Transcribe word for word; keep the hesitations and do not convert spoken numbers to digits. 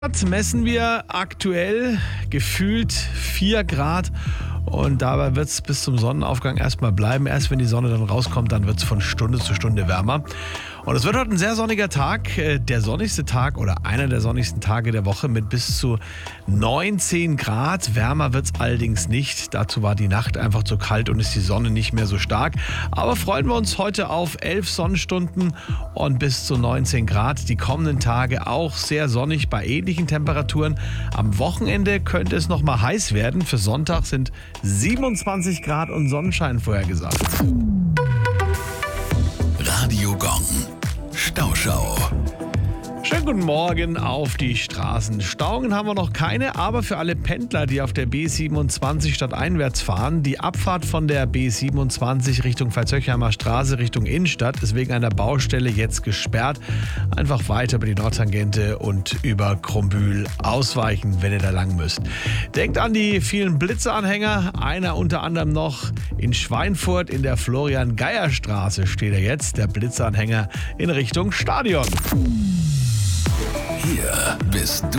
Messen wir aktuell gefühlt vier Grad und dabei wird es bis zum Sonnenaufgang erstmal bleiben. Erst wenn die Sonne dann rauskommt, dann wird es von Stunde zu Stunde wärmer. Und es wird heute ein sehr sonniger Tag, der sonnigste Tag oder einer der sonnigsten Tage der Woche mit bis zu neunzehn Grad. Wärmer wird es allerdings nicht. Dazu war die Nacht einfach zu kalt und ist die Sonne nicht mehr so stark. Aber freuen wir uns heute auf elf Sonnenstunden und bis zu neunzehn Grad. Die kommenden Tage auch sehr sonnig bei ähnlichen Temperaturen. Am Wochenende könnte es noch mal heiß werden. Für Sonntag sind siebenundzwanzig Grad und Sonnenschein vorhergesagt. Radio Gong. Stauschau. Schönen guten Morgen auf die Straßen. Stauungen haben wir noch keine, aber für alle Pendler, die auf der B siebenundzwanzig stadteinwärts fahren, die Abfahrt von der B siebenundzwanzig Richtung Veitshöchheimer Straße Richtung Innenstadt ist wegen einer Baustelle jetzt gesperrt. Einfach weiter über die Nordtangente und über Krumbühl ausweichen, wenn ihr da lang müsst. Denkt an die vielen Blitzeanhänger. Einer unter anderem noch in Schweinfurt in der Florian-Geier-Straße steht er jetzt, der Blitzeanhänger in Richtung Stadion. Hier bist du